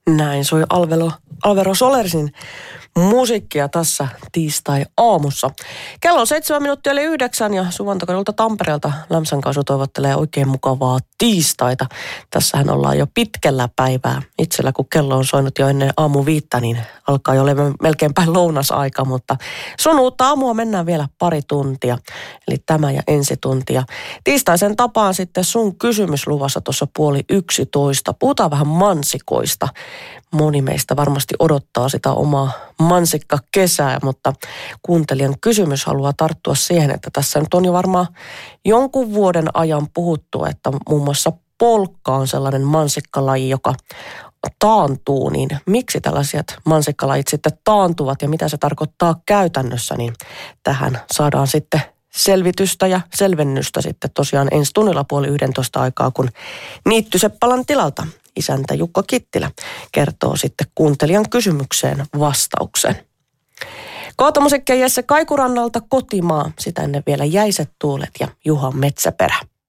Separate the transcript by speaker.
Speaker 1: Näin soi Alvaro Solersin musiikkia tässä tiistai-aamussa. Kello on 7:09 ja Suvantokodulta Tampereelta Lämsän Kaisu toivottelee oikein mukavaa tiistaita. Tässähän ollaan jo pitkällä päivää. Itsellä kun kello on soinut jo ennen aamu 5, niin alkaa jo olemaan melkeinpä lounasaika, mutta sun uutta aamua mennään vielä pari tuntia. Eli tämä ja ensi tuntia. Tiistaisen tapaan sitten sun kysymys luvassa tuossa 10:30. Puhutaan vähän mansikoista. Moni meistä varmasti odottaa sitä omaa mansikkakesää, mutta kuuntelijan kysymys haluaa tarttua siihen, että tässä nyt on jo varmaan jonkun vuoden ajan puhuttu, että muun muassa polkka on sellainen mansikkalaji, joka taantuu, niin miksi tällaiset mansikkalajit sitten taantuvat ja mitä se tarkoittaa käytännössä, niin tähän saadaan sitten selvitystä ja selvennystä sitten tosiaan ensi tunnilla 10:30 aikaa, kun Niitty-Seppalan tilalta isäntä Jukka Kittilä kertoo sitten kuuntelijan kysymykseen vastauksen. Kohta musiikkia Jesse Kaikurannalta Kotimaa, sitä ennen vielä Jäiset tuulet ja Juha Metsäperä.